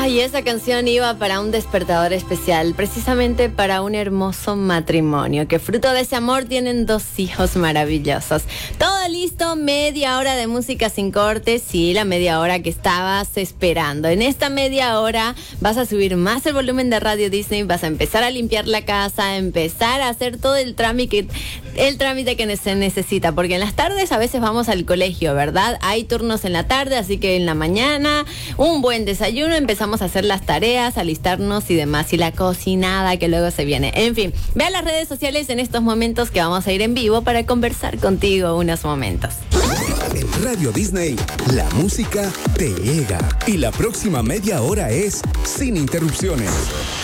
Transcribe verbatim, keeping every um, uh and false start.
Ay, esa canción iba para un despertador especial, precisamente para un hermoso matrimonio, que fruto de ese amor tienen dos hijos maravillosos. Todo listo, media hora de música sin cortes, sí, la media hora que estabas esperando. En esta media hora vas a subir más el volumen de Radio Disney, vas a empezar a limpiar la casa, a empezar a hacer todo el trámite, el trámite que se necesita, porque en las tardes a veces vamos al colegio, ¿verdad? Hay turnos en la tarde, así que en la mañana un buen desayuno, empezamos a hacer las tareas, alistarnos y demás, y la cocinada que luego se viene. En fin, ve a las redes sociales en estos momentos que vamos a ir en vivo para conversar contigo unos momentos. En Radio Disney, la música te llega y la próxima media hora es sin interrupciones.